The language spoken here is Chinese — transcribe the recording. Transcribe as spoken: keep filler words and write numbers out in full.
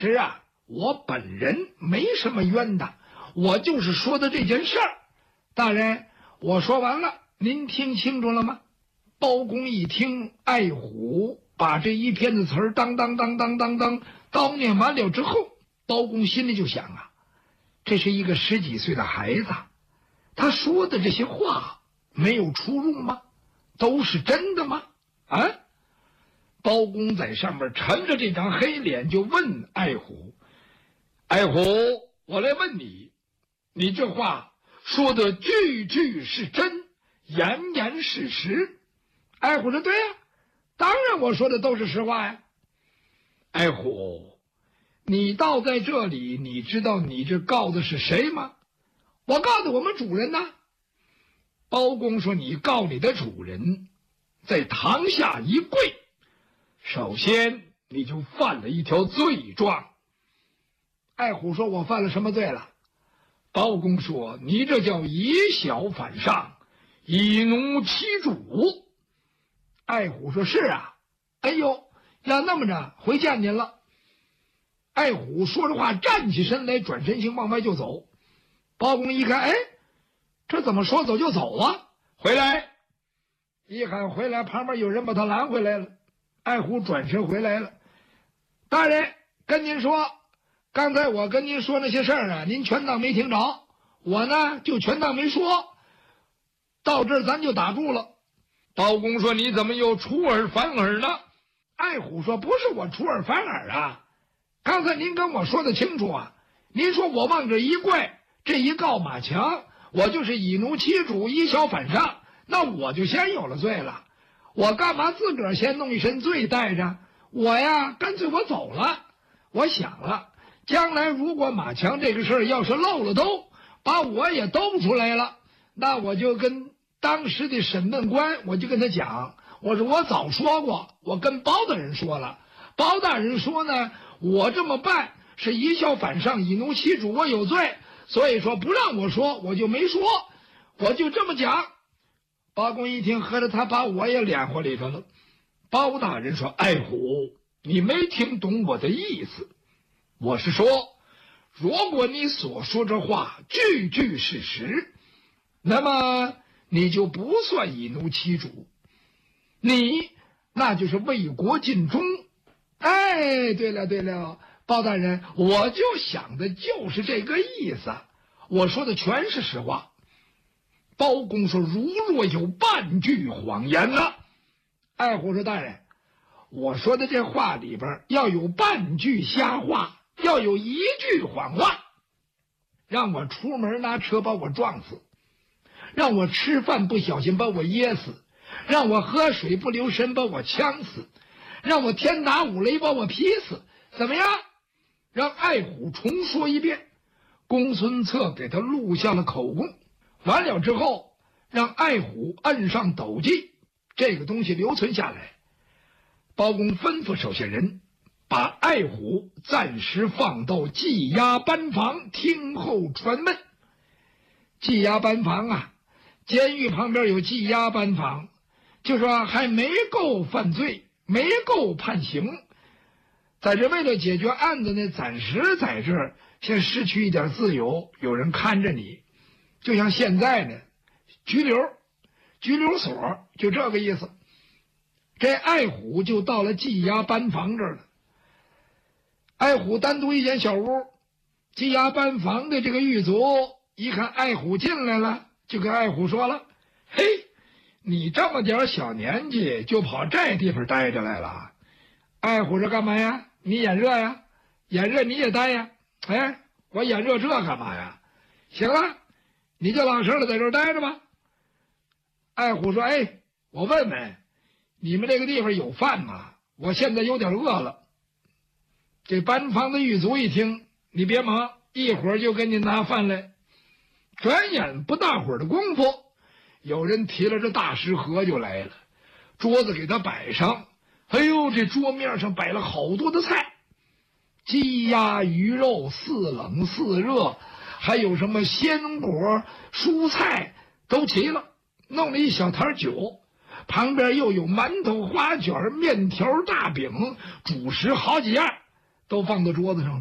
是啊，我本人没什么冤的，我就是说的这件事儿。大人，我说完了，您听清楚了吗？包公一听，爱虎把这一篇的词儿当当当当当当叨念完了之后，包公心里就想啊，这是一个十几岁的孩子，他说的这些话没有出入吗？都是真的吗？啊！包公在上面沉着这张黑脸就问爱虎：“爱虎，我来问你，你这话说的句句是真，言言是实？”爱虎说：“对呀，当然我说的都是实话呀。”爱虎，你倒在这里，你知道你这告的是谁吗？我告的我们主人呐。包公说：“你告你的主人，在堂下一跪，首先你就犯了一条罪状。”爱虎说：“我犯了什么罪了？”包公说：“你这叫以小反上，以奴欺主。”爱虎说：“是啊。”哎呦，要那么着，回见您了。爱虎说着话，站起身来，转身行往外就走。包公一看，哎，这怎么说走就走啊？回来！一喊回来，旁边有人把他拦回来了。爱虎转身回来了。大人，跟您说，刚才我跟您说那些事儿啊，您全当没听着，我呢就全当没说。到这儿咱就打住了。包公说：“你怎么又出尔反尔呢？”爱虎说：“不是我出尔反尔啊，刚才您跟我说的清楚啊，您说我往这一跪，这一告马强，我就是以奴欺主，以小反上，那我就先有了罪了。我干嘛自个儿先弄一身罪带着？我呀，干脆我走了。我想了，将来如果马强这个事儿要是漏了兜，把我也兜出来了，那我就跟当时的审问官，我就跟他讲，我说我早说过，我跟包大人说了，包大人说呢，我这么办是以小反上，以奴欺主，我有罪，所以说不让我说，我就没说，我就这么讲。”包公一听，合着他把我也敛和里头了。包大人说：“爱虎，你没听懂我的意思，我是说，如果你所说这话句句是实，那么你就不算以奴欺主，你那就是为国尽忠。”哎，对了对了，包大人，我就想的就是这个意思，我说的全是实话。包公说：“如若有半句谎言呢？”爱虎说：“大人，我说的这话里边要有半句瞎话，要有一句谎话，让我出门拿车把我撞死，让我吃饭不小心把我噎死，让我喝水不留神把我呛死，让我天打五雷把我劈死，怎么样？”让爱虎重说一遍。公孙策给他录下了口供。完了之后，让爱虎摁上斗记，这个东西留存下来。包公吩咐手下人把爱虎暂时放到羁押班房听候传问。羁押班房啊，监狱旁边有羁押班房，就说还没够犯罪，没够判刑，在这为了解决案子呢，暂时在这儿先失去一点自由，有人看着你。就像现在呢，拘留拘留所就这个意思。这爱虎就到了羁押班房这儿了。爱虎单独一间小屋，羁押班房的这个狱卒一看爱虎进来了，就跟爱虎说了：“嘿，你这么点小年纪就跑这地方待着来了？”爱虎说：“干嘛呀？你眼热呀？眼热你也待呀？哎，我眼热这干嘛呀？行了，你就老实了，在这儿待着吧。”爱虎说：“哎，我问问，你们这个地方有饭吗？我现在有点饿了。”这班房的狱卒一听：“你别忙，一会儿就给你拿饭来。”转眼不大会儿的功夫，有人提了这大食盒就来了，桌子给他摆上。哎呦，这桌面上摆了好多的菜，鸡鸭鱼肉，似冷似热，还有什么鲜果蔬菜都齐了，弄了一小坛酒，旁边又有馒头花卷面条大饼，主食好几样。 都放到桌子上了。